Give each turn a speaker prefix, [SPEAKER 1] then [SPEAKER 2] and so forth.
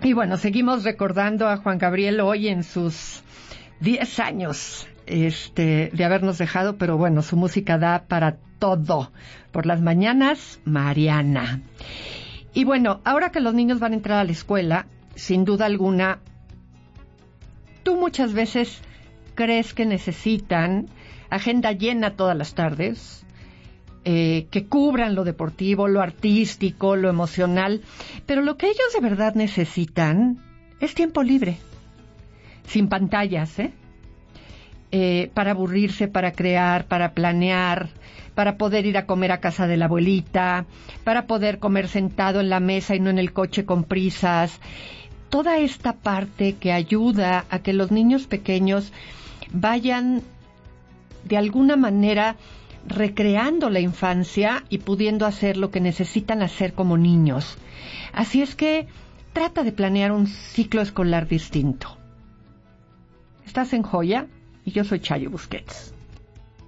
[SPEAKER 1] Y bueno, seguimos recordando a Juan Gabriel hoy en sus 10 años de habernos dejado, pero bueno, su música da para todo. Por las mañanas, Mariana. Y bueno, ahora que los niños van a entrar a la escuela, sin duda alguna, tú muchas veces crees que necesitan agenda llena todas las tardes, que cubran lo deportivo, lo artístico, lo emocional, pero lo que ellos de verdad necesitan es tiempo libre, sin pantallas, para aburrirse, para crear, para planear, para poder ir a comer a casa de la abuelita, para poder comer sentado en la mesa y no en el coche con prisas. Toda esta parte que ayuda a que los niños pequeños vayan de alguna manera recreando la infancia y pudiendo hacer lo que necesitan hacer como niños. Así es que trata de planear un ciclo escolar distinto. Estás en Joya y yo soy Chayo Busquets.